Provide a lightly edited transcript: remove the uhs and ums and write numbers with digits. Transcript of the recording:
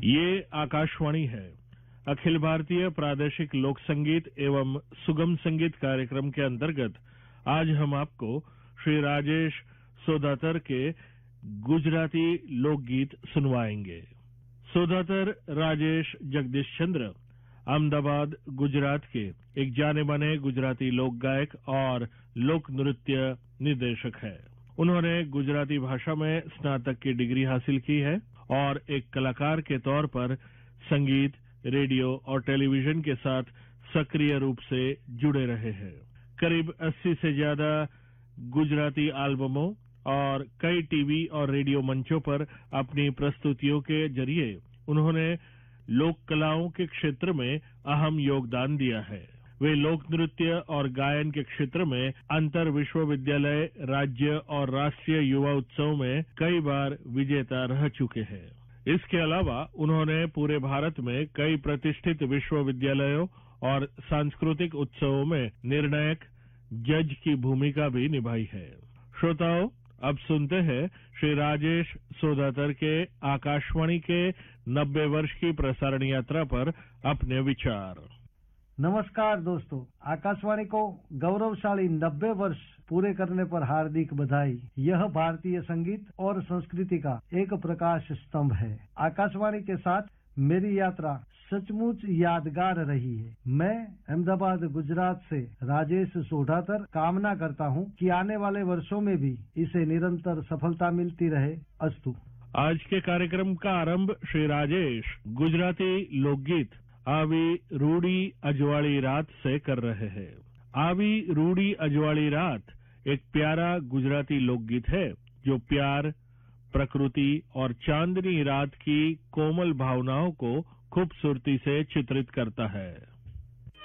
ये आकाशवाणी है। अखिल भारतीय प्रादेशिक लोक संगीत एवं सुगम संगीत कार्यक्रम के अंतर्गत आज हम आपको श्री राजेश सोदातर के गुजराती लोकगीत सुनवाएंगे। सोदातर राजेश जगदीश चंद्र अहमदाबाद गुजरात के एक जाने माने गुजराती लोक गायक और लोक नृत्य निर्देशक है। उन्होंने गुजराती भाषा में स्नातक की डिग्री हासिल की है और एक कलाकार के तौर पर संगीत, रेडियो और टेलीविजन के साथ सक्रिय रूप से जुड़े रहे हैं। करीब 80 से ज्यादा गुजराती एल्बमों और कई टीवी और रेडियो मंचों पर अपनी प्रस्तुतियों के जरिए उन्होंने लोक कलाओं के क्षेत्र में अहम योगदान दिया है। वे लोक नृत्य और गायन के क्षेत्र में अंतर विश्वविद्यालय, राज्य और राष्ट्रीय युवा उत्सव में कई बार विजेता रह चुके हैं। इसके अलावा उन्होंने पूरे भारत में कई प्रतिष्ठित विश्वविद्यालयों और सांस्कृतिक उत्सवों में निर्णायक जज की भूमिका भी निभाई है। श्रोताओं, अब सुनते हैं श्री राजेश सोदातर के आकाशवाणी के 90 वर्ष की प्रसारण यात्रा पर अपने विचार। नमस्कार दोस्तों, आकाशवाणी को गौरवशाली 90 वर्ष पूरे करने पर हार्दिक बधाई। यह भारतीय संगीत और संस्कृति का एक प्रकाश स्तंभ है। आकाशवाणी के साथ मेरी यात्रा सचमुच यादगार रही है। मैं अहमदाबाद गुजरात से राजेश सोदातर कामना करता हूं कि आने वाले वर्षों में भी इसे निरंतर सफलता मिलती रहे। अस्तु। आज के कार्यक्रम का आरंभ श्री राजेश गुजराती लोकगीत आवी रूडी अजवाड़ी रात से कर रहे हैं। आवी रूडी अजवाड़ी रात एक प्यारा गुजराती लोकगीत है जो प्यार, प्रकृति और चांदनी रात की कोमल भावनाओं को खूबसूरती से चित्रित करता है।